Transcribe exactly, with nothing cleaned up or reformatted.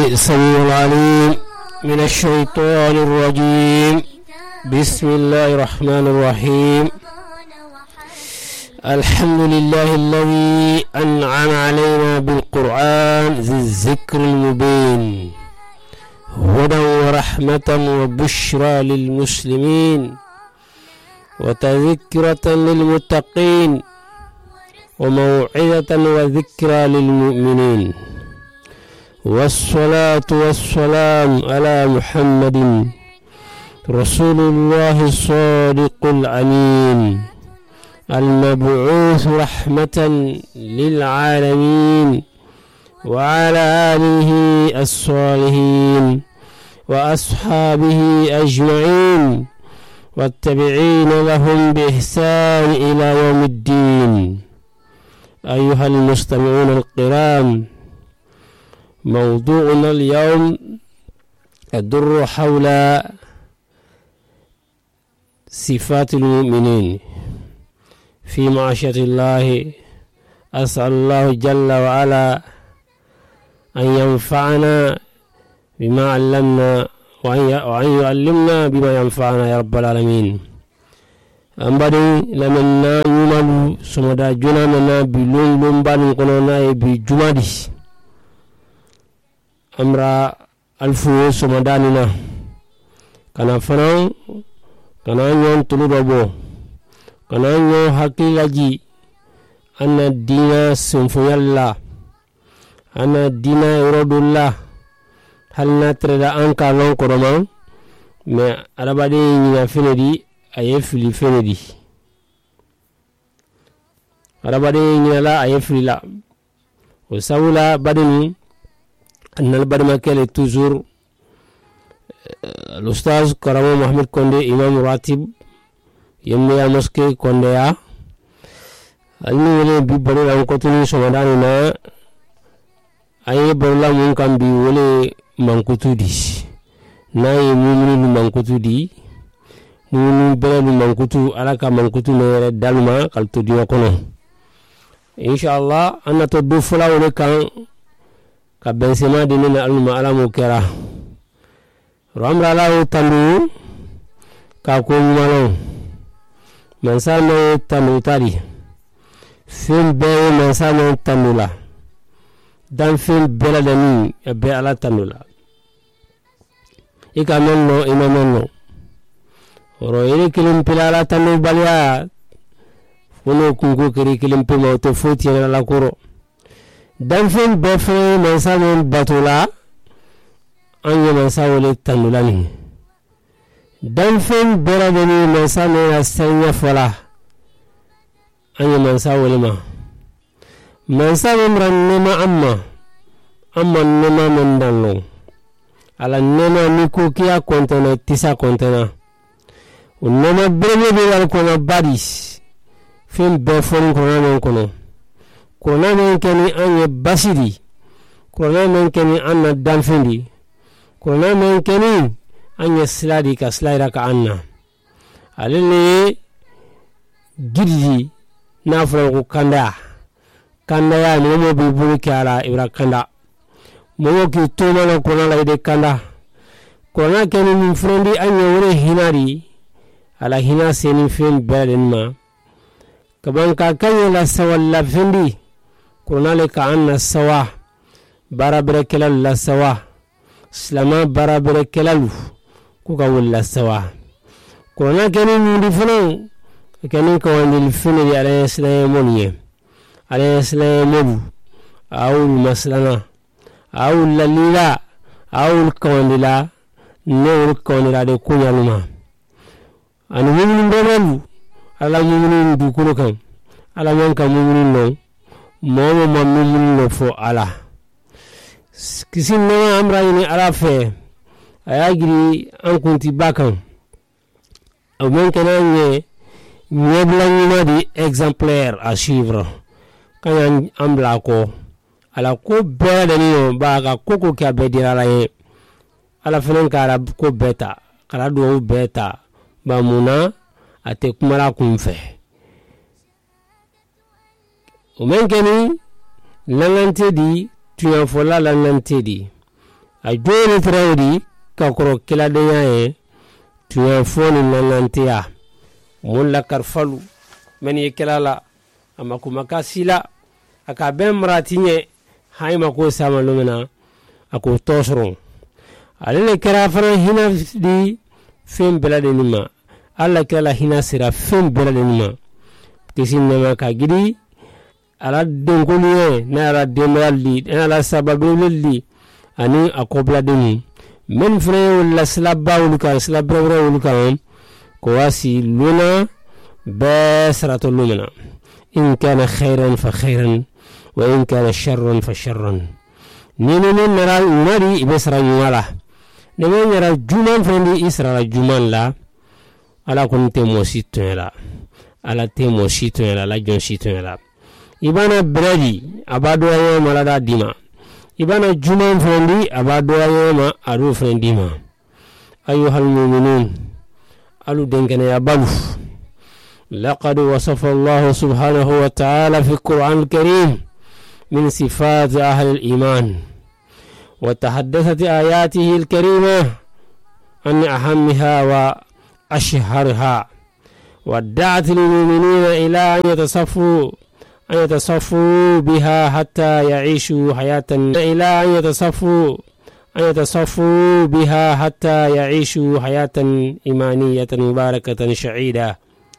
السميع العليم من الشيطان الرجيم. بسم الله الرحمن الرحيم. الحمد لله الذي أنعم علينا بالقرآن ذي الذكر المبين هدى ورحمة وبشرى للمسلمين وتذكرة للمتقين وموعظة وذكرى للمؤمنين. والصلاة والسلام على محمد رسول الله الصادق الأمين المبعوث رحمة للعالمين وعلى آله الصالحين وأصحابه أجمعين والتابعين لهم بإحسان إلى يوم الدين. أيها المستمعون الكرام، موضوعنا اليوم يدور حول صفات المؤمنين في معاشرة الله. أسأل الله جل وعلا أن ينفعنا بما علمنا وأن يعلمنا بما ينفعنا يا رب العالمين. أمباري لمنا يومالو سمدا جنا منا بلون لومبان كونونا بجمادي أمرا ألفو سمداننا كنا فران كنا نيون تلوبو كنا نيون حقيقي أن الدين سنفو الله أن الدين يرد الله هل نترى أنك لون كرمان ما أربعين ينفندي أيفلي فندي أربعين يلا أيفلي لا وسولا بدني أن البرمة كله تزور الأستاذ كرام محمد كوندي إمام راتب يمني مسكي كونديا أني ولي بيبرو لام كتوني سمداننا أي برلا ممكن بيولي مانكوتودي ناي مؤمن مانكوتودي مؤمن بلد مانكوتو على كمانكوتو نير دالما كالتودي وكونه إن شاء الله أنا تدو فلا ولي كان كبنسما ديننا علم على مكرا رامرا لا تلو كاكون مالو منسانو تلو تاري فين بي منسانو تلو لا دان فين بلدني يبي على تلو لا إيكا منو إما منو رويري كلم بلا لا تلو باليا فنو كنكو كري كلم بما تفوتي لا كورو danfen befe mansamen batula anye mansawole tanulani danfen beradeni mansamen asanya fola anye mansawole ma mansamen rannema amma amma nema mendano ala nema niko kia kontena tisa kontena unema breme be wal kono badis fen befon kono non kono Kurana men keni anye basidi, kurana men keni anna danfindi, kurana men keni anye sladi ka slida ka anna. Alele gidji nafra ku kanda, kanda ya ni mo bi buru kiara ibra kanda. Mo ki tuma na kurana la ide kanda. Kurana keni mi frendi anye wore hinari, ala hina seni fen belen ma. Kabanka kanye la sawalla fendi. Kurunale ka anna sawa barabere kelalu la sawa slama barabere kelalu kuka wula sawa kuruna keni mundi fana keni ka wandil fini di alaye silaye moniye alaye silaye mobu awul maslana awul lalila awul kawandila newul kawandila de kunyaluma anu muminin bemalu ala muminin dukulu kan ala manka muminin non momo mammin no fo ala kisin no amra ni ala fe ayagiri an kunti bakan au men kananye nyeblanina di exemplaire à suivre kan ambla ko ala ko bela ni ba ga koko ka be dira la ye ala fenen kala ko beta kala do beta ba muna ate kumara kumfe o men keni langante di tuyan fola langante di أجون ترودي كاكرو كلا دنيا تيفون نانتيا مولا كرفلو من يكلالا أما كما كاسيلا أكابم مراتيني هاي ماكو ساملومنا أكو توسرون على كرافنا هنا دي فين بلادنما الله كلا هنا سرا فين بلادنما كسينما كاجدي على دنقوليه نارا دمالي نارا سببولي أني أقبل دني من فري ولا سلابا ولا سلابا ولا كواسي لونا بسرة لونا إن كان خيرا فخيرا وإن كان شرا فشرا نينو نرى نري بسرة يوالا نمن نرى جمان فرندي إسرى جمان لا على كنت موسيتون لا على تيموسيتون لا لا جونسيتون لا إبانا برادي أبادو يوم على ديما إبانا جمان فرندي أبادو يوم أرو فرنديما أيها المؤمنون ألو دنكنا يا بابو لقد وصف الله سبحانه وتعالى في القرآن الكريم من صفات أهل الإيمان وتحدثت آياته الكريمة عن أهمها وأشهرها ودعت المؤمنين إلى أن يتصفوا أن يتصفوا بها حتى يعيشوا حياة إلى أن يتصفوا أن يتصفوا بها حتى يعيشوا حياة إيمانية مباركة سعيدة.